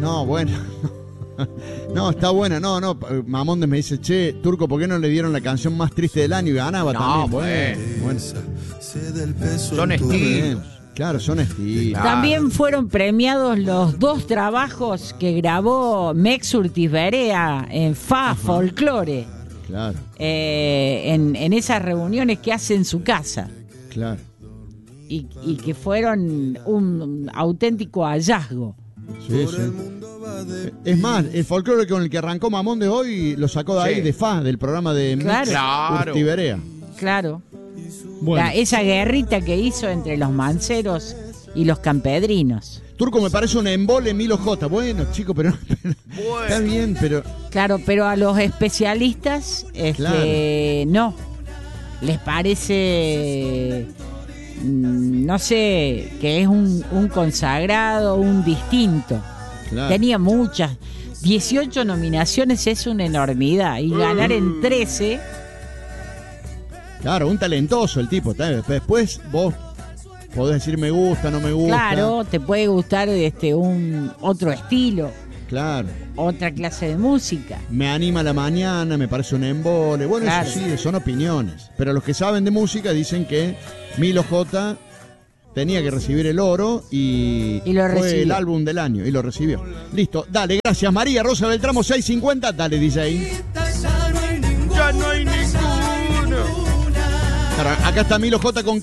No, bueno. No, está buena. No. Mamondes me dice, che, Turco, ¿por qué no le dieron la canción más triste del año? Y ganaba también. Bueno. Son estilos. Claro, son estilos. También fueron premiados los 2 trabajos que grabó Mex Urtiz Berea en Fa Folklore. Claro. En esas reuniones que hace en su casa. Claro. Y que fueron un auténtico hallazgo. Sí. Es más, el folclore con el que arrancó Mamondes hoy lo sacó de ahí, de Fa, del programa de Mex Urtiz Berea. Claro. Bueno. Esa guerrita que hizo entre los manceros y los campedrinos. Turco, me parece un embole Milo J. Bueno, chico, pero está bien, pero... Claro, pero a los especialistas no. Les parece, no sé, que es un consagrado, un distinto. Claro. Tenía muchas. 18 nominaciones es una enormidad. Y ganar en 13... Claro, un talentoso el tipo. Después vos podés decir me gusta, no me gusta. Claro, te puede gustar un otro estilo. Claro. Otra clase de música. Me anima a la mañana, me parece un embole. Bueno, claro. Eso sí, son opiniones. Pero los que saben de música dicen que Milo J tenía que recibir el oro y lo fue recibió. El álbum del año y lo recibió. Listo, dale, gracias. María Rosa Beltramo, 650. Dale, DJ. Ya no hay ninguno. Claro, acá está Milo J con